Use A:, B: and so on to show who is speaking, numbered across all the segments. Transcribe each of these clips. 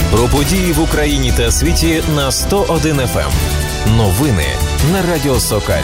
A: Про події в Україні та світі на 101 FM. Новини на Радіо Сокаль.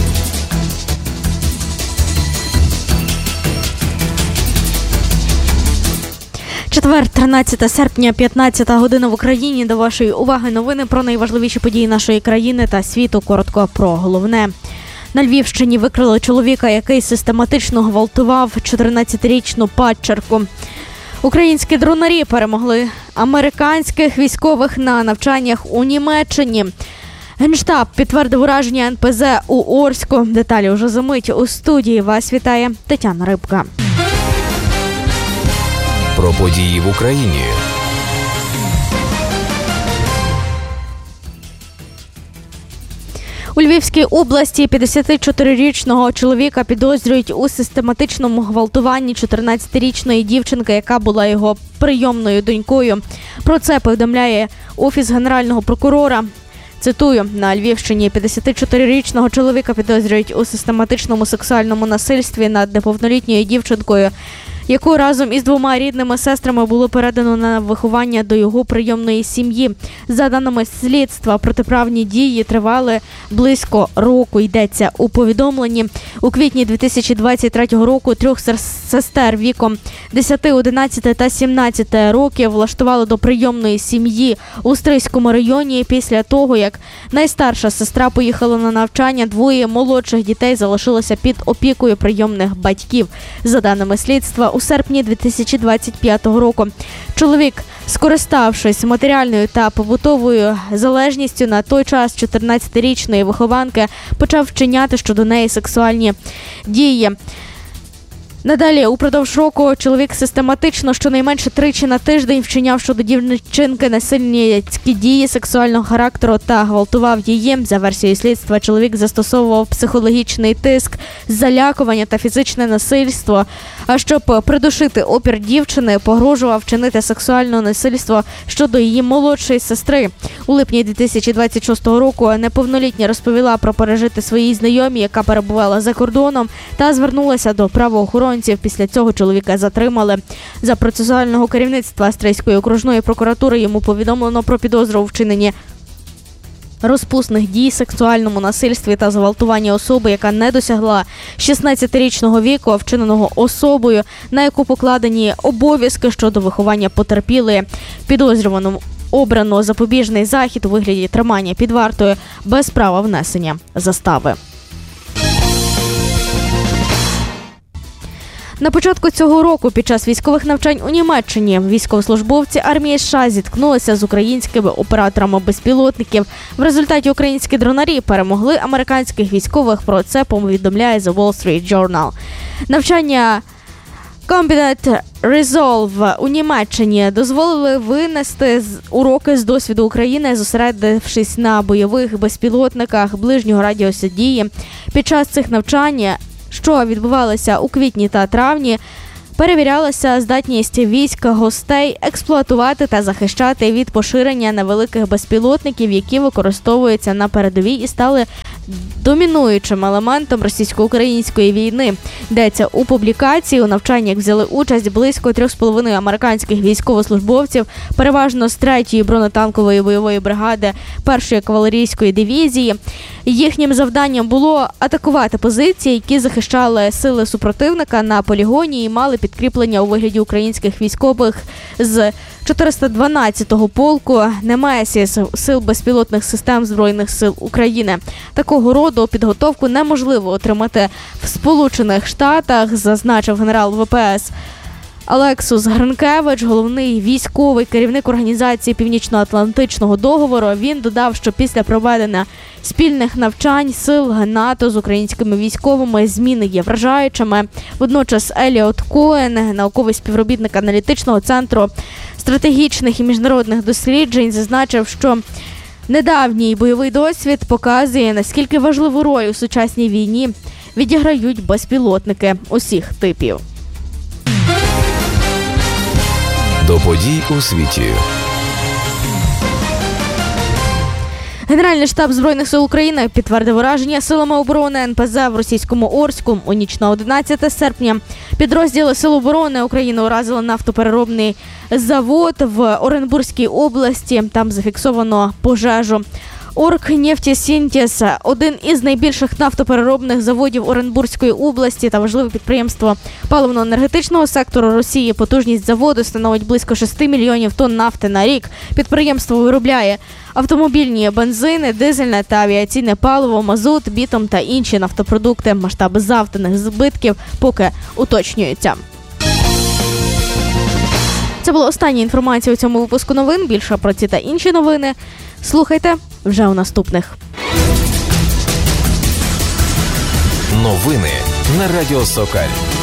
B: Четвер, 13 серпня, 15 година в Україні. До вашої уваги новини про найважливіші події нашої країни та світу. Коротко про головне. На Львівщині викрили чоловіка, який систематично гвалтував 14-річну падчерку. Українські дронарі перемогли американських військових на навчаннях у Німеччині. Генштаб підтвердив ураження НПЗ у Орську. Деталі вже за мить. У студії вас вітає Тетяна Рибка.
A: Про події в Україні.
B: У Львівській області 54-річного чоловіка підозрюють у систематичному гвалтуванні 14-річної дівчинки, яка була його прийомною донькою. Про це повідомляє Офіс Генерального прокурора. Цитую, на Львівщині 54-річного чоловіка підозрюють у систематичному сексуальному насильстві над неповнолітньою дівчинкою, яку разом із двома рідними сестрами було передано на виховання до його прийомної сім'ї. За даними слідства, протиправні дії тривали близько року, йдеться у повідомленні. У квітні 2023 року трьох сестер віком 10, 11 та 17 років влаштували до прийомної сім'ї у Стрийському районі після того, як найстарша сестра поїхала на навчання, двоє молодших дітей залишилися під опікою прийомних батьків. За даними слідства, у серпні 2025 року чоловік, скориставшись матеріальною та побутовою залежністю на той час 14-річної вихованки, почав вчиняти щодо неї сексуальні дії. Надалі, упродовж року, чоловік систематично щонайменше тричі на тиждень вчиняв щодо дівчинки насильницькі дії сексуального характеру та гвалтував її. За версією слідства, чоловік застосовував психологічний тиск, залякування та фізичне насильство. А щоб придушити опір дівчини, погрожував вчинити сексуальне насильство щодо її молодшої сестри. У липні 2026 року неповнолітня розповіла про пережити своїй знайомій, яка перебувала за кордоном, та звернулася до правоохоронців. Після цього чоловіка затримали. За процесуального керівництва Стрийської окружної прокуратури йому повідомлено про підозру у вчиненні розпусних дій, сексуальному насильстві та зґвалтуванні особи, яка не досягла 16-річного віку, вчиненого особою, на яку покладені обов'язки щодо виховання потерпілої. Підозрюваному обрано запобіжний захід у вигляді тримання під вартою без права внесення застави. На початку цього року під час військових навчань у Німеччині військовослужбовці армії США зіткнулися з українськими операторами безпілотників. В результаті українські дронарі перемогли американських військових. Про це повідомляє The Wall Street Journal. Навчання Combat Resolve у Німеччині дозволили винести уроки з досвіду України, зосередившись на бойових безпілотниках ближнього радіусу дії. Під час цих навчань, що відбувалося у квітні та травні, перевірялася здатність військ гостей експлуатувати та захищати від поширення невеликих безпілотників, які використовуються на передовій і стали домінуючим елементом російсько-української війни. Йдеться у публікації. У навчаннях взяли участь близько 3,5 американських військовослужбовців, переважно з 3-ї бронетанкової бойової бригади 1-ї кавалерійської дивізії. Їхнім завданням було атакувати позиції, які захищали сили супротивника на полігоні і мали підкріплення у вигляді українських військових з 412-го полку НМС сил безпілотних систем Збройних сил України. Такого роду підготовку неможливо отримати в Сполучених Штатах, зазначив генерал ВПС Олексус Гринкевич, головний військовий керівник Організації Північно-Атлантичного договору. Він додав, що після проведення спільних навчань сил НАТО з українськими військовими зміни є вражаючими. Водночас Еліот Коен, науковий співробітник аналітичного центру стратегічних і міжнародних досліджень, зазначив, що недавній бойовий досвід показує, наскільки важливу роль у сучасній війні відіграють безпілотники усіх типів.
A: До подій у світі.
B: Генеральний штаб Збройних сил України підтвердив ураження силами оборони НПЗ в російському Орську у ніч на 11 серпня. Підрозділи Сил оборони України уразили нафтопереробний завод в Оренбурзькій області. Там зафіксовано пожежу. Оргнефтесінтез – один із найбільших нафтопереробних заводів Оренбурзької області та важливе підприємство паливно-енергетичного сектору Росії. Потужність заводу становить близько 6 мільйонів тонн нафти на рік. Підприємство виробляє автомобільні бензини, дизельне та авіаційне паливо, мазут, бітум та інші нафтопродукти. Масштаби завданих збитків поки уточнюються. Це була остання інформація у цьому випуску новин. Більше про ці та інші новини слухайте вже у наступних.
A: Новини на Радіо Сокаль.